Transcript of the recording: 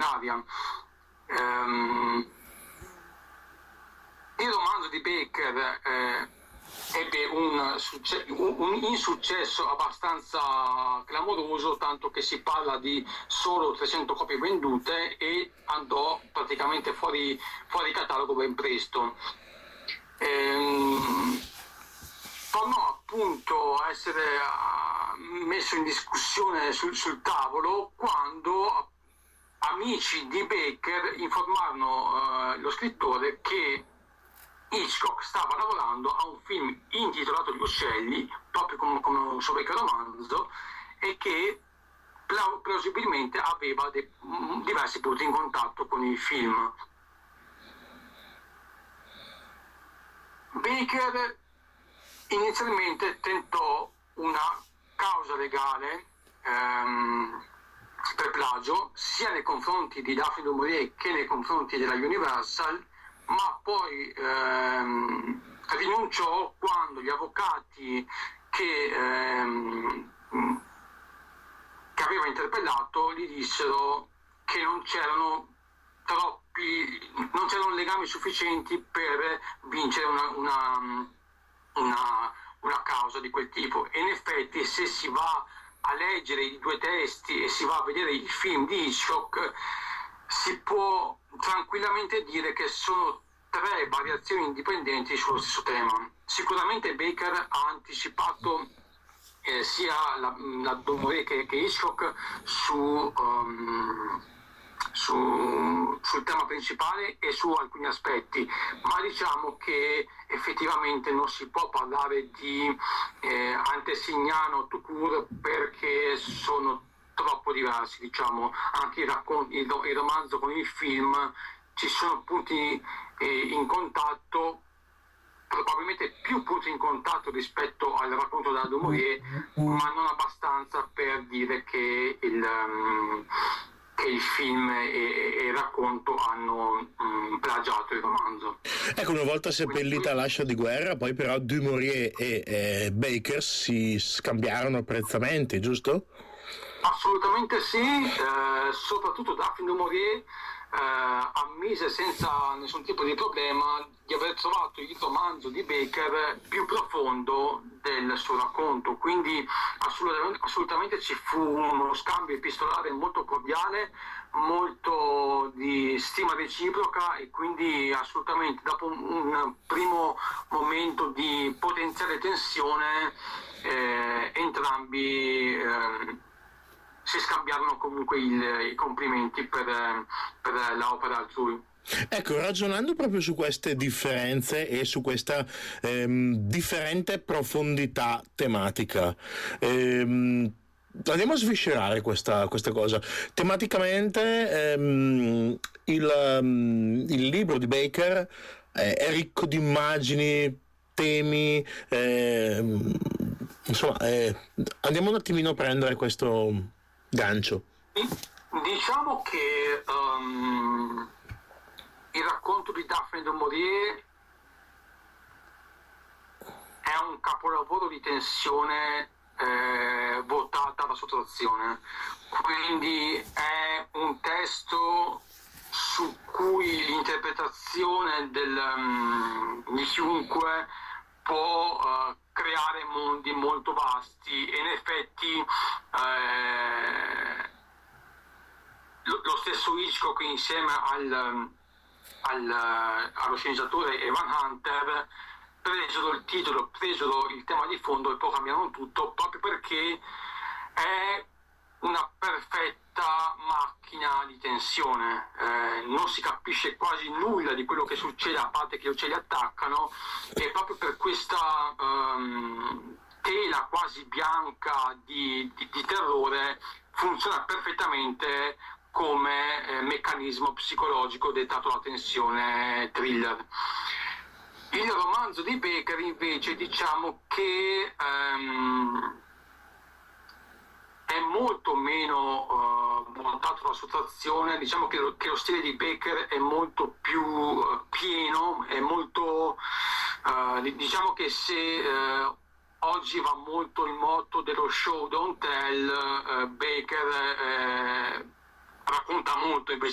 straordinaria. Il romanzo di Baker ebbe un insuccesso abbastanza clamoroso, tanto che si parla di solo 300 copie vendute e andò praticamente fuori catalogo ben presto. Tornò appunto a essere messo in discussione sul tavolo quando amici di Baker informarono lo scrittore che Hitchcock stava lavorando a un film intitolato Gli uccelli, proprio come un suo vecchio romanzo, e che plausibilmente aveva diversi punti in contatto con il film. Baker inizialmente tentò una causa legale per plagio sia nei confronti di Daphne du Maurier che nei confronti della Universal, ma poi rinunciò quando gli avvocati che aveva interpellato gli dissero che non c'erano legami sufficienti per vincere una causa di quel tipo. E in effetti, se si va a leggere i due testi e si va a vedere il film di Hitchcock, si può tranquillamente dire che sono tre variazioni indipendenti sullo stesso tema. Sicuramente Baker ha anticipato sia la du Maurier che Hitchcock sul tema principale e su alcuni aspetti, ma diciamo che effettivamente non si può parlare di antesignano tout court, perché sono troppo diversi, diciamo. Anche il romanzo con il film ci sono punti in contatto, probabilmente più punti in contatto rispetto al racconto della du Maurier, ma non abbastanza per dire che il film e il racconto hanno plagiato il romanzo. Ecco, una volta seppellita l'ascia di guerra, poi però du Maurier e Baker si scambiarono apprezzamenti, giusto? Assolutamente sì, soprattutto Daphne du Maurier ammise senza nessun tipo di problema di aver trovato il romanzo di Baker più profondo del suo racconto, quindi assolutamente ci fu uno scambio epistolare molto cordiale, molto di stima reciproca, e quindi assolutamente dopo un primo momento di potenziale tensione entrambi si scambiarono comunque i complimenti per l'opera altrui. Ecco, ragionando proprio su queste differenze e su questa differente profondità tematica, andiamo a sviscerare questa cosa. Tematicamente il libro di Baker è ricco di immagini, temi, insomma, andiamo un attimino a prendere questo gancio. Diciamo che il racconto di Daphne du Maurier è un capolavoro di tensione votata alla sottrazione, quindi è un testo su cui l'interpretazione di chiunque può creare mondi molto vasti, e in effetti lo stesso Hitchcock, insieme allo sceneggiatore Evan Hunter, presero il titolo, presero il tema di fondo e poi cambiarono tutto, proprio perché è una perfetta macchina di tensione. Non si capisce quasi nulla di quello che succede, a parte che gli uccelli attaccano, e proprio per questa tela quasi bianca di terrore funziona perfettamente come meccanismo psicologico dettato da tensione thriller. Il romanzo di Baker invece, diciamo che è molto meno montato alla sottrazione. Diciamo che lo stile di Baker è molto più pieno, è molto diciamo che se oggi va molto il motto dello show don't tell, Baker racconta molto invece